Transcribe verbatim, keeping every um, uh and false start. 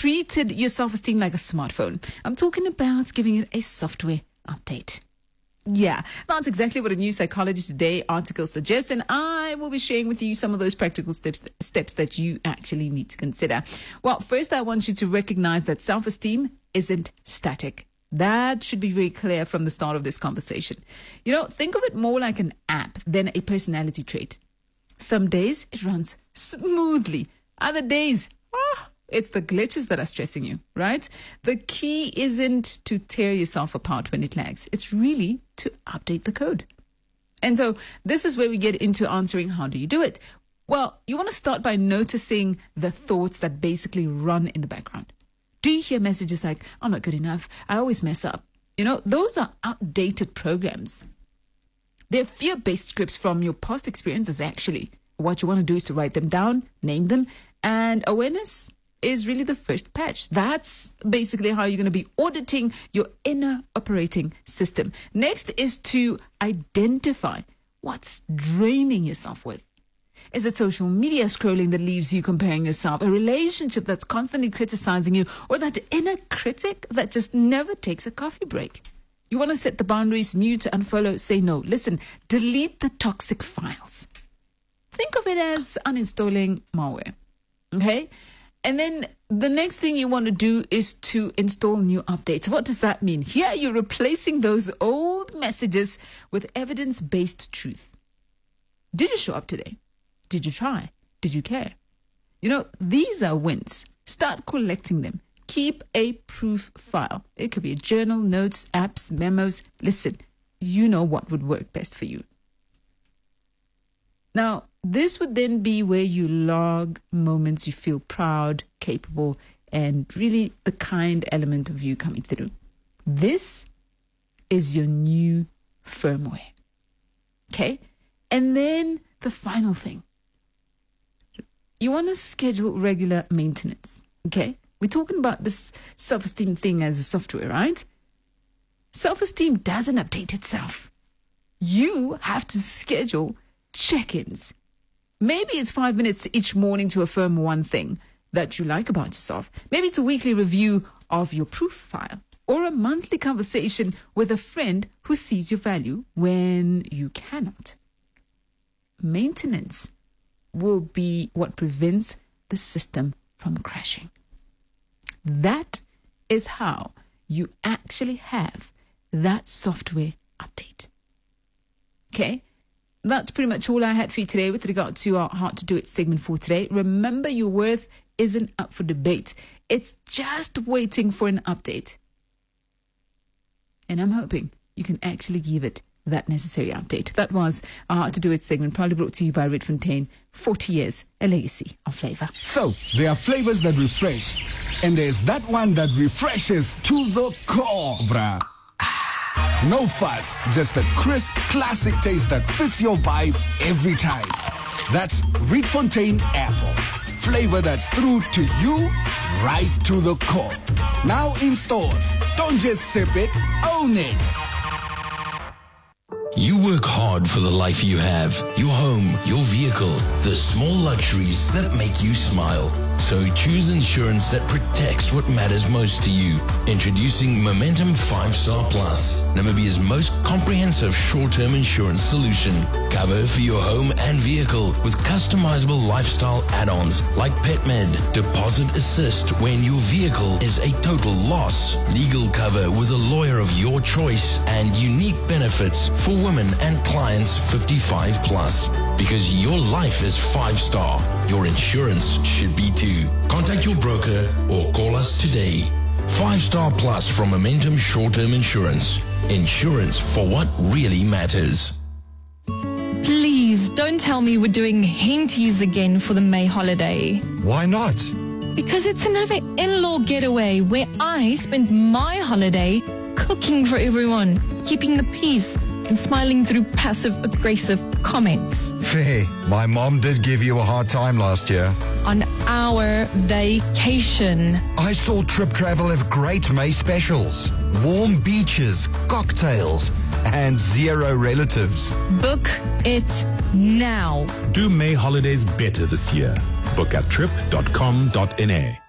treated your self-esteem like a smartphone. I'm talking about giving it a software update. Yeah, that's exactly what a new Psychology Today article suggests, and I will be sharing with you some of those practical steps steps that you actually need to consider. Well, first, I want you to recognize that self-esteem isn't static. That should be very clear from the start of this conversation. You know, think of it more like an app than a personality trait. Some days it runs smoothly. Other days, oh, it's the glitches that are stressing you, right? The key isn't to tear yourself apart when it lags. It's really to update the code. And so this is where we get into answering, how do you do it? Well, you want to start by noticing the thoughts that basically run in the background. Do you hear messages like, I'm not good enough, I always mess up? You know, those are outdated programs. They're fear-based scripts from your past experiences, actually. What you want to do is to write them down, name them, and awareness is really the first patch. That's basically how you're going to be auditing your inner operating system. Next is to identify what's draining yourself with. Is it social media scrolling that leaves you comparing yourself, a relationship that's constantly criticizing you, or that inner critic that just never takes a coffee break? You want to set the boundaries, mute, unfollow, say no. Listen, delete the toxic files. Think of it as uninstalling malware, okay? And then the next thing you want to do is to install new updates. What does that mean? Here you're replacing those old messages with evidence-based truth. Did you show up today? Did you try? Did you care? You know, these are wins. Start collecting them. Keep a proof file. It could be a journal, notes, apps, memos. Listen, you know what would work best for you. Now, this would then be where you log moments you feel proud, capable, and really the kind element of you coming through. This is your new firmware. Okay? And then the final thing. You want to schedule regular maintenance. Okay? We're talking about this self-esteem thing as a software, right? Self-esteem doesn't update itself. You have to schedule check-ins. Maybe it's five minutes each morning to affirm one thing that you like about yourself. Maybe it's a weekly review of your proof file, or a monthly conversation with a friend who sees your value when you cannot. Maintenance will be what prevents the system from crashing. That is how you actually have that software update. Okay? That's pretty much all I had for you today with regard to our How to Do It segment for today. Remember, your worth isn't up for debate. It's just waiting for an update. And I'm hoping you can actually give it that necessary update. That was our How to Do It segment, proudly brought to you by Red Fontaine. forty years, a legacy of flavor. So, there are flavors that refresh, and there's that one that refreshes to the core, bruh. No fuss, just a crisp, classic taste that fits your vibe every time. That's Red Fontaine Apple. Flavor that's true to you, right to the core. Now in stores. Don't just sip it, own it. You work hard for the life you have, your home, your vehicle, the small luxuries that make you smile. So choose insurance that protects what matters most to you. Introducing Momentum five star Plus, Namibia's most comprehensive short-term insurance solution. Cover for your home and vehicle with customizable lifestyle add-ons like PetMed, Deposit Assist when your vehicle is a total loss, legal cover with a lawyer of your choice, and unique benefits for women and clients fifty-five plus. Because your life is five star, your insurance should be too. Contact your broker or call us today. five star Plus from Momentum Short-Term Insurance. Insurance for what really matters. Please don't tell me we're doing Henties again for the May holiday. Why not? Because it's another in-law getaway where I spend my holiday cooking for everyone, keeping the peace, and smiling through passive-aggressive comments. Fair. My mom did give you a hard time last year. On our vacation. I saw Trip Travel have great May specials. Warm beaches, cocktails, and zero relatives. Book it now. Do May holidays better this year. Book at trip dot com dot n a.